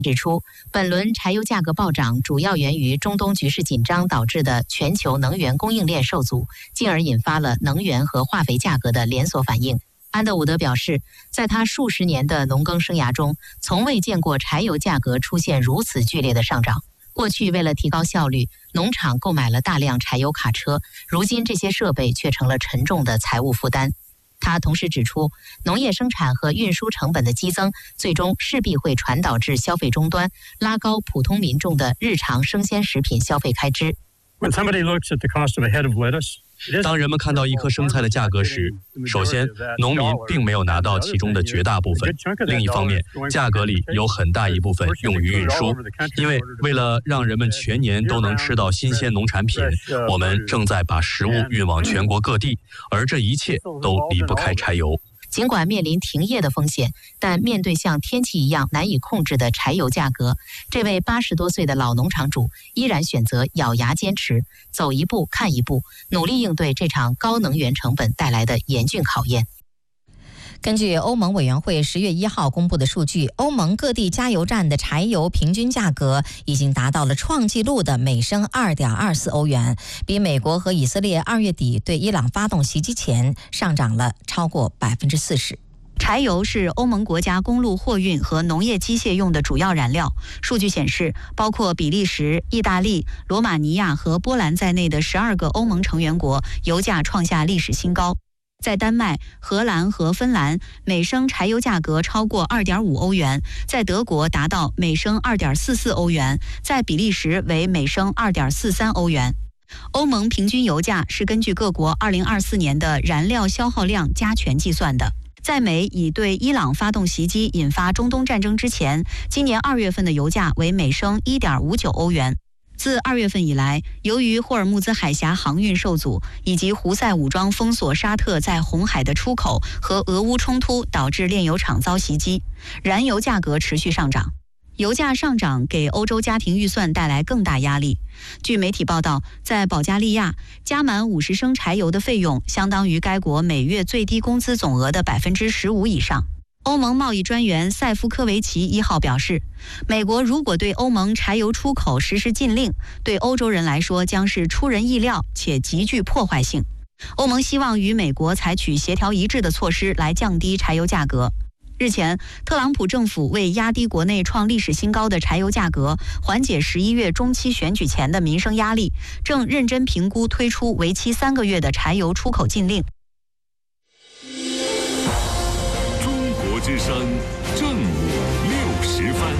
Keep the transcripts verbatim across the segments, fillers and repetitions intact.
指出，本轮柴油价格暴涨主要源于中东局势紧张导致的全球能源供应链受阻，进而引发了能源和化肥价格的连锁反应。安德伍德表示，在他数十年的农耕生涯中，从未见过柴油价格出现如此剧烈的上涨。过去为了提高效率，农场购买了大量柴油卡车，如今这些设备却成了沉重的财务负担。他同时指出，农业生产和运输成本的激增，最终势必会传导至消费终端，拉高普通民众的日常生鲜食品消费开支。 当人们看到一颗生菜的价格时，首先，农民并没有拿到其中的绝大部分；另一方面，价格里有很大一部分用于运输，因为为了让人们全年都能吃到新鲜农产品，我们正在把食物运往全国各地，而这一切都离不开柴油。 尽管面临停业的风险，但面对像天气一样难以控制的柴油价格，这位八十多岁的老农场主依然选择咬牙坚持，走一步看一步，努力应对这场高能源成本带来的严峻考验。 根据欧盟委员会十月一号公布的数据，欧盟各地加油站的柴油平均价格已经达到了创纪录的每升 二点二四欧元，比美国和以色列二月底对伊朗发动袭击前上涨了超过百分之四十。 柴油是欧盟国家公路货运和农业机械用的主要燃料。数据显示，包括比利时、意大利、罗马尼亚和波兰在内的十二个欧盟成员国油价创下历史新高。在丹麦、荷兰和芬兰，每升柴油价格超过 二点五欧元；在德国达到每升 二点四四欧元；在比利时为每升 二点四三欧元。欧盟平均油价是根据各国二零二四年的燃料消耗量加权计算的。在美已对伊朗发动袭击引发中东战争之前，今年二月份的油价为每升 一点五九欧元。自二月份以来，由于霍尔木兹海峡航运受阻，以及胡塞武装封锁沙特在红海的出口和俄乌冲突导致炼油厂遭袭击，燃油价格持续上涨。油价上涨给欧洲家庭预算带来更大压力。据媒体报道，在保加利亚，加满五十升柴油的费用相当于该国每月最低工资总额的百分之十五以上。欧盟贸易专员塞夫科维奇一号表示，美国如果对欧盟柴油出口实施禁令，对欧洲人来说将是出人意料且极具破坏性。欧盟希望与美国采取协调一致的措施来降低柴油价格。日前，特朗普政府为压低国内创历史新高的柴油价格，缓解十一月中期选举前的民生压力，正认真评估推出为期三个月的柴油出口禁令。 之声正午六十分，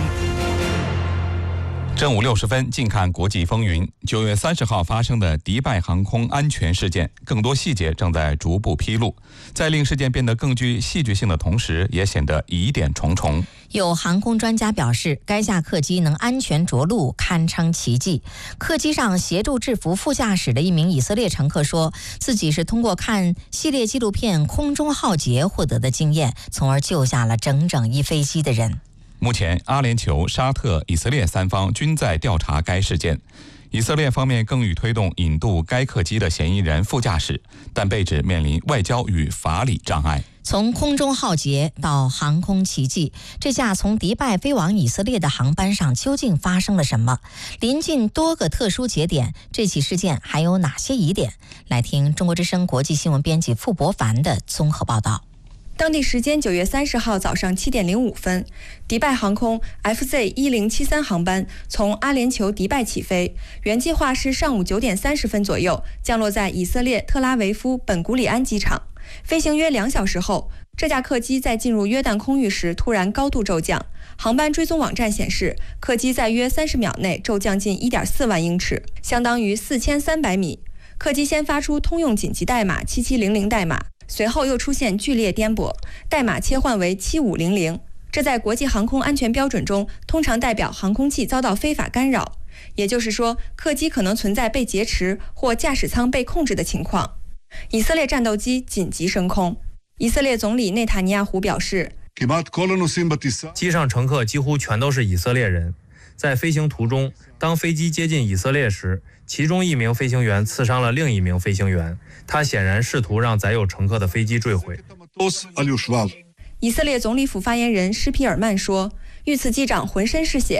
正午六十分，近看国际风云。九月三十号发生的迪拜航空安全事件，更多细节正在逐步披露。在令事件变得更具戏剧性的同时，也显得疑点重重。 有航空专家表示，该架客机能安全着陆，堪称奇迹。客机上协助制服副驾驶的一名以色列乘客说，自己是通过看系列纪录片《空中浩劫》获得的经验，从而救下了整整一飞机的人。 目前，阿联酋、沙特、以色列三方均在调查该事件。以色列方面更欲推动引渡该客机的嫌疑人副驾驶，但被指面临外交与法理障碍。 从空中浩劫到航空奇迹，这架从迪拜飞往以色列的航班上究竟发生了什么？临近多个特殊节点，这起事件还有哪些疑点？来听中国之声国际新闻编辑傅博凡的综合报道。 当地时间九月三十号早上七点零五分，迪拜航空 F Z 一零七三航班从阿联酋迪拜起飞，原计划是上午九点三十分左右降落在以色列特拉维夫本古里安机场。飞行约两小时后，这架客机在进入约旦空域时突然高度骤降。航班追踪网站显示，客机在约三十秒内骤降近 一点四万英尺，相当于四千三百米。客机先发出通用紧急代码七七零零代码，随后又出现剧烈颠簸，代码切换为七五零零，这在国际航空安全标准中通常代表航空器遭到非法干扰，也就是说，客机可能存在被劫持或驾驶舱被控制的情况。以色列战斗机紧急升空。以色列总理内塔尼亚胡表示， 机上乘客几乎全都是以色列人。在飞行途中，当飞机接近以色列时，其中一名飞行员刺伤了另一名飞行员，他显然试图让载有乘客的飞机坠毁。 以色列总理府发言人施皮尔曼说， 遇刺机长浑身是血。